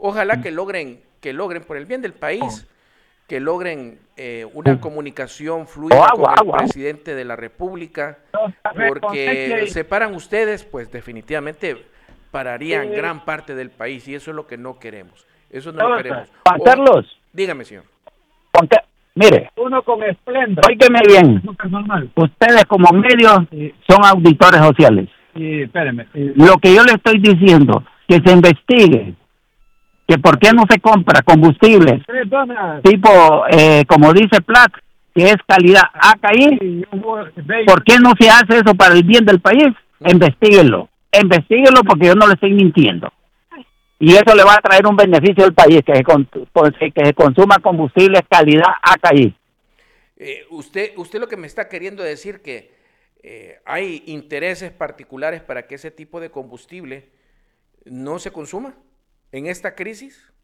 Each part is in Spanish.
Ojalá que logren por el bien del país, que logren una comunicación fluida con el presidente de la República, porque se paran ustedes, pues definitivamente pararían gran parte del país y eso es lo que no queremos. Eso no lo queremos. Juan Carlos. Dígame, señor. Mire, uno con esplendor. Óigame bien. Ustedes como medios son auditores sociales. Sí, espéreme. Lo que yo le estoy diciendo, que se investigue, que por qué no se compra combustibles tipo, como dice Plac, que es calidad AKI, ¿por qué no se hace eso para el bien del país? Investíguenlo porque yo no le estoy mintiendo. Y eso le va a traer un beneficio al país, que se consuma combustibles calidad AKI. Usted lo que me está queriendo decir que hay intereses particulares para que ese tipo de combustible no se consuma en esta crisis.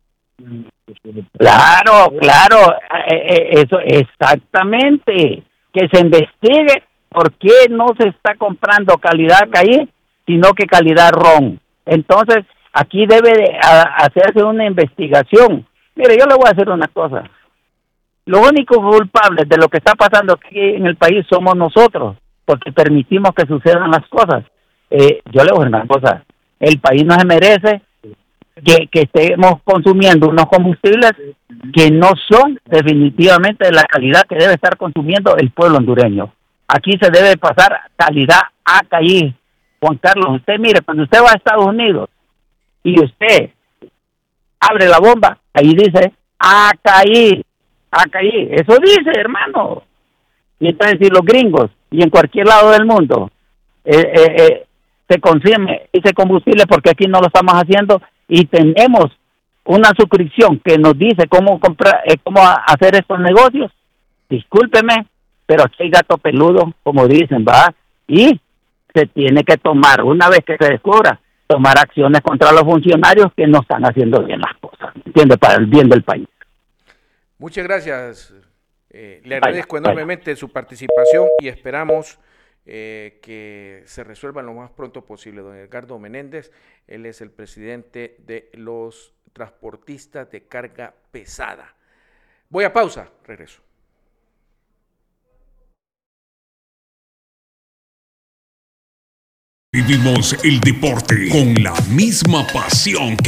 Claro, eso exactamente, que se investigue por qué no se está comprando calidad AKI, sino que calidad RON. Entonces, aquí debe de hacerse una investigación. Mire, yo le voy a hacer una cosa. Los únicos culpables de lo que está pasando aquí en el país somos nosotros, porque permitimos que sucedan las cosas. Yo le voy a decir una cosa. El país no se merece que estemos consumiendo unos combustibles que no son definitivamente de la calidad que debe estar consumiendo el pueblo hondureño. Aquí se debe pasar calidad AKI. Juan Carlos, usted mire, cuando usted va a Estados Unidos y usted abre la bomba, ahí dice AKI, eso dice, hermano. Y entonces si los gringos y en cualquier lado del mundo se consume ese combustible, porque aquí no lo estamos haciendo y tenemos una suscripción que nos dice cómo comprar, cómo hacer estos negocios, discúlpeme, pero aquí hay gato peludo, como dicen, ¿va? Y se tiene que tomar, una vez que se descubra, tomar acciones contra los funcionarios que no están haciendo bien las cosas, ¿entiende? Para el bien del país. Muchas gracias. Le agradezco enormemente su participación y esperamos que se resuelva lo más pronto posible. Don Edgardo Menéndez, él es el presidente de los transportistas de carga pesada. Voy a pausa, regreso. Vivimos el deporte con la misma pasión